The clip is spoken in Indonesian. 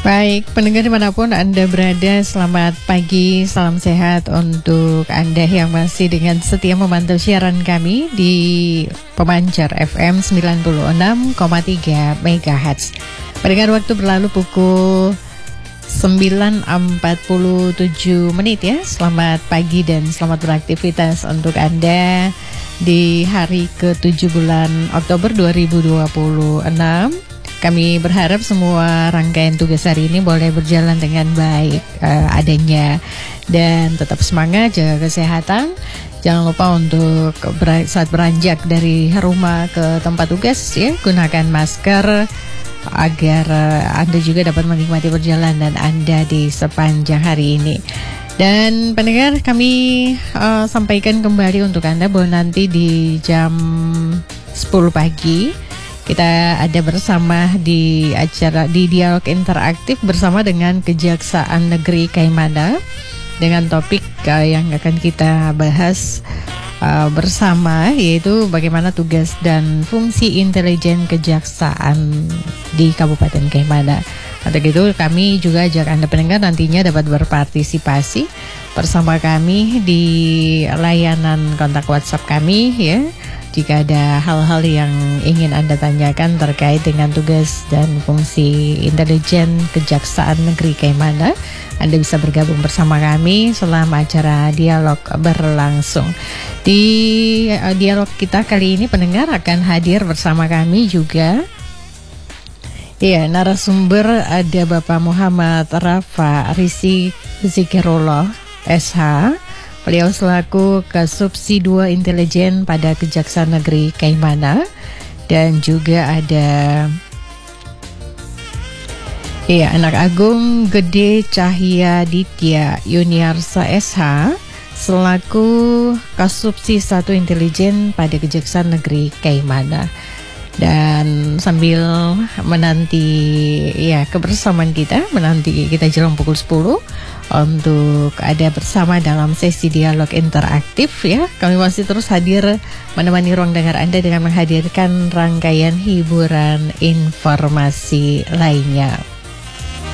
Baik, pendengar dimanapun Anda berada, selamat pagi, salam sehat untuk Anda yang masih dengan setia memantau siaran kami di Pemancar FM 96,3 MHz. Pendengar, waktu berlalu pukul 9.47 menit ya. Selamat pagi dan selamat beraktivitas untuk Anda di hari ke-7 bulan Oktober 2026. Kami berharap semua rangkaian tugas hari ini boleh berjalan dengan baik adanya. Dan tetap semangat, jaga kesehatan. Jangan lupa untuk saat beranjak dari rumah ke tempat tugas ya, gunakan masker agar Anda juga dapat menikmati perjalanan Anda di sepanjang hari ini. Dan pendengar, kami sampaikan kembali untuk Anda bahwa nanti di jam 10 pagi kita ada bersama di acara di dialog interaktif bersama dengan Kejaksaan Negeri Kaimana dengan topik yang akan kita bahas bersama, yaitu bagaimana tugas dan fungsi intelijen kejaksaan di Kabupaten Kaimana. Untuk itu kami juga ajak Anda pendengar nantinya dapat berpartisipasi bersama kami di layanan kontak WhatsApp kami ya. Jika ada hal-hal yang ingin Anda tanyakan terkait dengan tugas dan fungsi intelijen Kejaksaan Negeri Kaimana, Anda bisa bergabung bersama kami selama acara dialog berlangsung. Di dialog kita kali ini pendengar akan hadir bersama kami juga narasumber ada Bapak Muhammad Rafa Rizky Zikirullah SH. Beliau selaku Kasubsi 2 Intelijen pada Kejaksaan Negeri Kaimana. Dan juga ada Anak Agung Gede Cahya Ditya Yuniarsa SH selaku Kasubsi 1 Intelijen pada Kejaksaan Negeri Kaimana. Dan sambil menanti kebersamaan kita, menanti kita jelang pukul 10 untuk ada bersama dalam sesi dialog interaktif ya. Kami masih terus hadir menemani ruang dengar Anda dengan menghadirkan rangkaian hiburan informasi lainnya.